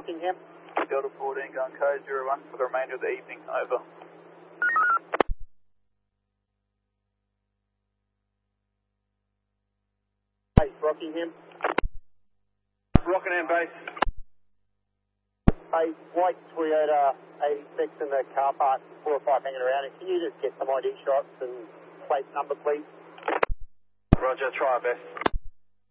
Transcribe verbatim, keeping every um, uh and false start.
Rockingham. Delta fourteen, going code zero one for the remainder of the evening, over. Base Rockingham. Rockingham base. Hey, white Toyota eighty-six in the car park, four or five hanging around. And can you just get some I D shots and plate number, please? Roger, try our best.